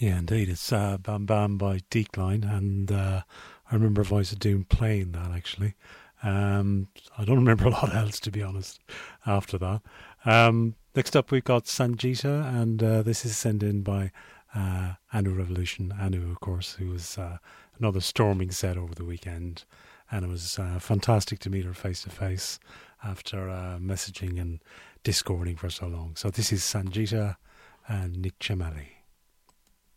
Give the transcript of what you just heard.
Yeah, indeed. It's Bam Bam by Decline, and I remember Voice of Doom playing that actually. I don't remember a lot else, to be honest, after that. Next up, we've got Sanjita, and this is sent in by Anu Revolution. Anu, of course, who was another storming set over the weekend, and it was fantastic to meet her face to face after messaging and discording for so long. So this is Sanjita and Nick Chamali.